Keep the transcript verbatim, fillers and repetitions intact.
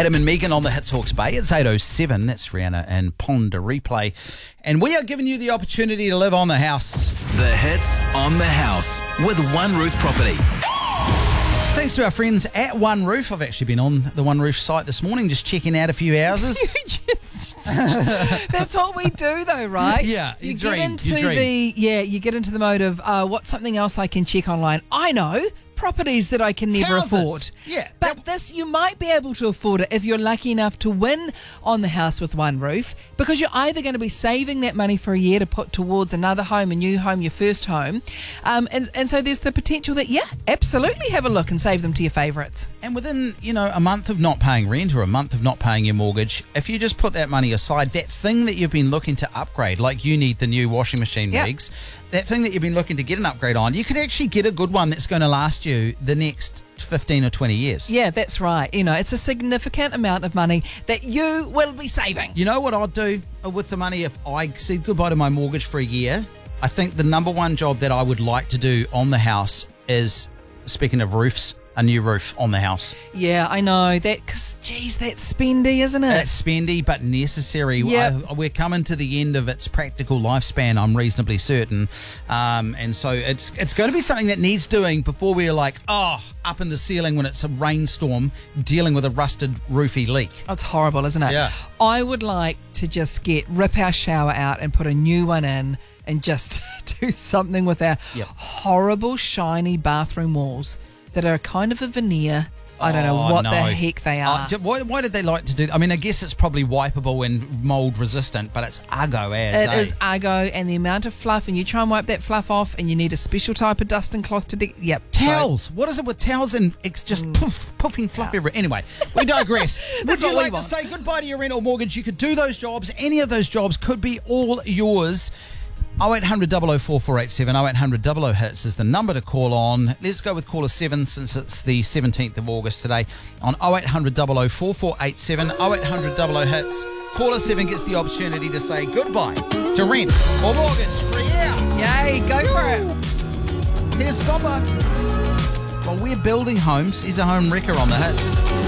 Adam and Megan on the Hits Hawke's Bay. It's eight oh seven. That's Rihanna and Pond Replay. And we are giving you the opportunity to live on the house. The Hits on the House with One Roof Property. Thanks to our friends at One Roof. I've actually been on the One Roof site this morning just checking out a few houses. Just, that's what we do though, right? Yeah, you, you get dream, into you dream. the yeah, you get into the mode of uh, what's something else I can check online. I know properties that I can never Houses. afford. Yeah. But That- this, you might be able to afford it if you're lucky enough to win on the house with One Roof, because you're either going to be saving that money for a year to put towards another home, a new home, your first home. Um, and, and so there's the potential that, yeah, absolutely have a look and save them to your favourites. And within, you know, a month of not paying rent or a month of not paying your mortgage, if you just put that money aside, that thing that you've been looking to upgrade, like you need the new washing machine Yep. rigs, that thing that you've been looking to get an upgrade on, you could actually get a good one that's going to last you the next fifteen or twenty years. Yeah, that's right. You know, it's a significant amount of money that you will be saving. You know what I'd do with the money if I said goodbye to my mortgage for a year? I think the number one job that I would like to do on the house is, speaking of roofs, a new roof on the house. Yeah, I know. That, cause, geez, that's spendy, isn't it? It's spendy but necessary. Yep. I, we're coming to the end of its practical lifespan, I'm reasonably certain. Um, and so it's it's going to be something that needs doing before we're like, oh, up in the ceiling when it's a rainstorm, dealing with a rusted roofy leak. Oh, it's horrible, isn't it? Yeah. I would like to just get rip our shower out and put a new one in and just do something with our Yep. horrible, shiny bathroom walls that are kind of a veneer. I don't know Oh, what no. the heck they are. Uh, j- why, why did they like to do I mean, I guess it's probably wipeable and mould resistant, but it's uggo as, It eh? is uggo, and the amount of fluff, and you try and wipe that fluff off, and you need a special type of dusting cloth to dig. Yep. Towels. What is it with towels and it's just poof, poofing fluff everywhere? Anyway, we digress. Would That's you what we like to want. say goodbye to your rental mortgage? You could do those jobs. Any of those jobs could be all yours. oh eight hundred, double oh four, four eight seven, oh eight hundred, double oh hits is the number to call on. Let's go with caller seven since it's the seventeenth of August today on oh eight hundred, double oh four, four eight seven, oh eight hundred, double oh hits. Caller seven gets the opportunity to say goodbye to rent or mortgage for a year. Yay, go for it. Here's Sommer. While we're building homes, he's a home wrecker on the hits.